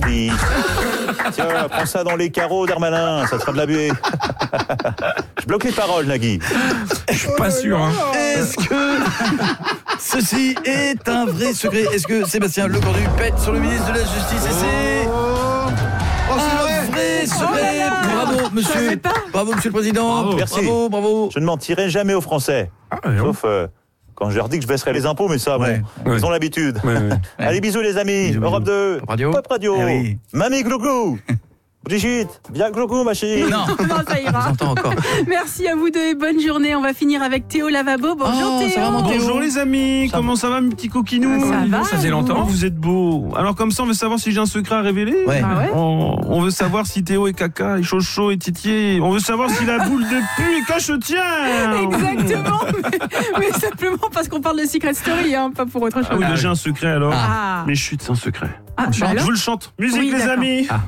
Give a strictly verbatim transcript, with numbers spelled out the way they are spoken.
Nagui. Tiens, prends ça dans les carreaux, Darmanin, ça te fera de la buée. Je bloque les paroles, Nagui. Je suis pas sûr. Hein. Est-ce que ceci est un vrai secret? Est-ce que Sébastien Lecornu pète sur le ministre de la Justice? Et c'est Oh, c'est un vrai. vrai secret. Bravo, monsieur. Bravo, monsieur le président. Bravo. Merci. Bravo, bravo. Je ne mentirai jamais aux Français. Ah, ouais, Sauf euh, quand je leur dis que je baisserai les impôts, mais ça, Ouais. bon, Ouais. ils ont l'habitude. Ouais, ouais. Allez, bisous les amis. Bisous, Europe bisous. deux, Pop Radio. Pop Radio. Eh oui. Mamie Glouglou. Brigitte, viens Glouglou, ma chérie. Non, Non, ça ira. j'entends encore. Merci à vous deux et bonne journée. On va finir avec Théo Lavabo. Bonjour Oh, Théo. ça va, mon Théo? Bonjour les amis, Ça comment ça va mes petits coquinous? Ça va, Ça faisait longtemps. Oh, vous êtes beaux. Alors comme ça on veut savoir si j'ai un secret à révéler. Ouais. Ah ouais on, on veut savoir si Théo est caca, et Chocho et Titier. On veut savoir si la boule de pu est cachetien. Exactement, mais, mais simplement parce qu'on parle de Secret Story, hein, pas pour autre chose. Ah oui, j'ai un secret alors. Ah. Mes chutes, c'est un secret. Ah, bah Je alors vous le chante. Musique Oui, les d'accord. amis. Ah.